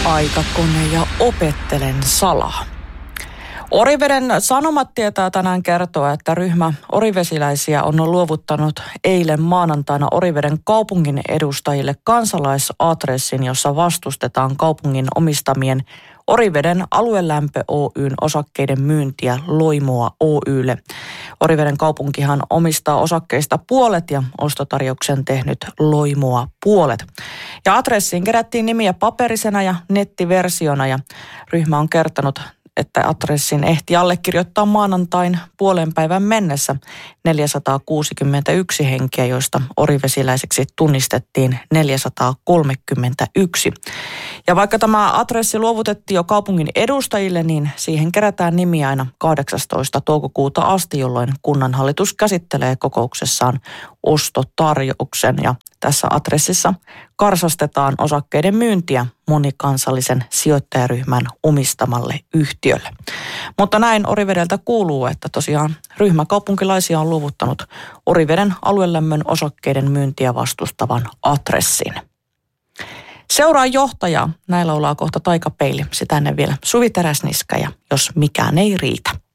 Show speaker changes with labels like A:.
A: Aikakone ja opettelen salaa. Oriveden Sanomat tietää tänään kertoa, että ryhmä orivesiläisiä on luovuttanut eilen maanantaina Oriveden kaupungin edustajille kansalaisadressin, jossa vastustetaan kaupungin omistamien Oriveden Aluelämpö Oyn osakkeiden myyntiä Loimoa Oylle. Oriveden kaupunkihan omistaa osakkeista puolet ja ostotarjouksen tehnyt Loimoa puolet. Ja adressiin kerättiin nimiä paperisena ja nettiversiona ja ryhmä on kertonut, että adressin ehti allekirjoittaa maanantain puolen päivän mennessä 461 henkeä, joista orivesiläiseksi tunnistettiin 431. Ja vaikka tämä adressi luovutettiin jo kaupungin edustajille, niin siihen kerätään nimiä aina 18. toukokuuta asti, jolloin kunnanhallitus käsittelee kokouksessaan ostotarjouksen. Ja tässä adressissa karsastetaan osakkeiden myyntiä monikansallisen sijoittajaryhmän omistamalle yhtiölle. Mutta näin Orivedeltä kuuluu, että tosiaan ryhmä kaupunkilaisia on luovuttanut Oriveden aluelämmön osakkeiden myyntiä vastustavan adressin. Seuraa johtajaa. Näillä ollaan kohta Taikapeili. Sitä ennen vielä Suvi Teräsniska ja Jos mikään ei riitä.